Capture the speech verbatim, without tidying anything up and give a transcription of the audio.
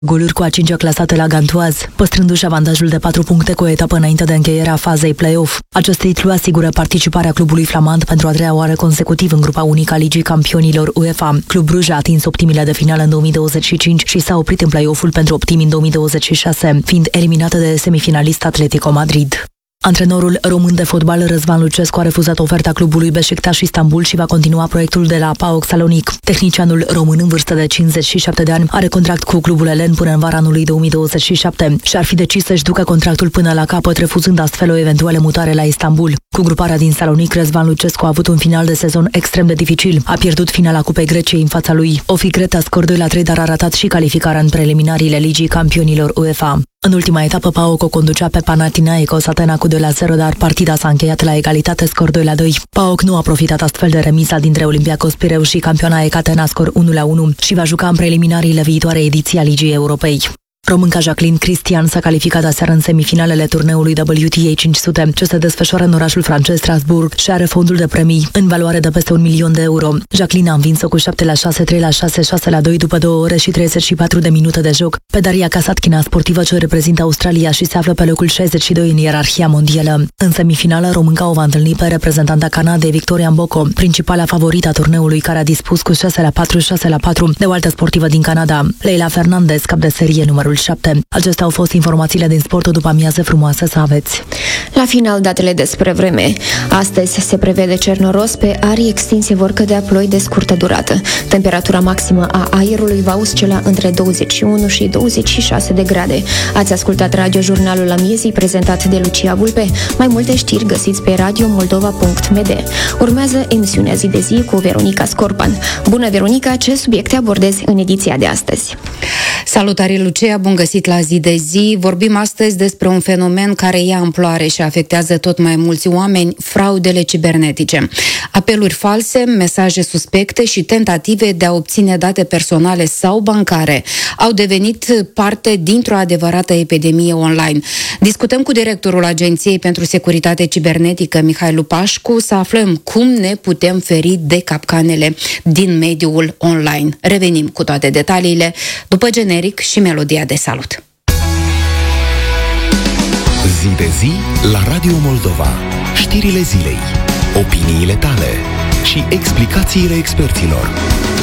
goluri cu a cincea clasată la Gantoaz, păstrându-și avantajul de patru puncte cu o etapă înainte de încheierea fazei play-off. Acest titlu asigură participarea clubului flamand pentru a treia oară consecutiv în grupa unică a Ligii Campionilor UEFA. Club Bruj a atins optimile de finală în două mii douăzeci și cinci și s-a oprit în play-off-ul pentru optimi în două mii douăzeci și șase, fiind eliminată de semifinalist Atletico Madrid. Antrenorul român de fotbal Răzvan Lucescu a refuzat oferta clubului Beşiktaş Istanbul și va continua proiectul de la PAOK Salonic. Tehnicianul român în vârstă de cincizeci și șapte de ani are contract cu clubul elen până în vara anului două mii douăzeci și șapte și ar fi decis să-și ducă contractul până la capăt, refuzând astfel o eventuală mutare la Istanbul. Cu gruparea din Salonic, Răzvan Lucescu a avut un final de sezon extrem de dificil. A pierdut finala Cupei Greciei în fața lui. O fi Creta, scor doi la trei, dar a ratat și calificarea în preliminariile Ligii Campionilor UEFA. În ultima etapă, PAOK o conducea pe Panathinaikos Atena cu doi la zero, dar partida s-a încheiat la egalitate, scor doi la doi. PAOK nu a profitat astfel de remisa dintre Olympiacos Pireu și Campionae Atena, scor unu la unu, și va juca în preliminariile viitoarei ediții a Ligii Europei. Românca Jacqueline Cristian s-a calificat aseară în semifinalele turneului W T A cinci sute, ce se desfășoară în orașul francez Strasbourg și are fondul de premii în valoare de peste un milion de euro. Jacqueline a învins-o cu șapte la șase, trei la șase, șase la doi după două ore și treizeci și patru de minute de joc pe Daria Kasatkina, sportivă ce reprezintă Australia și se află pe locul șaizeci și doi în ierarhia mondială. În semifinală, românca o va întâlni pe reprezentanta Canadei Victoria Mboko, principala favorită a turneului, care a dispus cu șase la patru, șase la patru de o altă sportivă din Canada, Leila Fernandez, cap de serie numărul șapte. Acestea au fost informațiile din sport. O după amiază frumoasă să aveți. La final, datele despre vreme. Astăzi se prevede cer noros, pe arii extinse vor cădea ploi de scurtă durată. Temperatura maximă a aerului va oscila între douăzeci și unu și douăzeci și șase de grade. Ați ascultat radiojurnalul la miezii, prezentat de Lucia Vulpe. Mai multe știri găsiți pe radio moldova punct m d. Urmează emisiunea Zi de Zi cu Veronica Scorpan. Bună, Veronica, ce subiecte abordezi în ediția de astăzi? Salutare, Lucia, bun găsit la Zi de Zi. Vorbim astăzi despre un fenomen care ia amploare și afectează tot mai mulți oameni, fraudele cibernetice. Apeluri false, mesaje suspecte și tentative de a obține date personale sau bancare au devenit parte dintr-o adevărată epidemie online. Discutăm cu directorul Agenției pentru Securitate Cibernetică, Mihai Lupașcu, să aflăm cum ne putem feri de capcanele din mediul online. Revenim cu toate detaliile după generic și melodia de salut. Zi de zi la Radio Moldova. Știrile zilei, opiniile tale și explicațiile experților.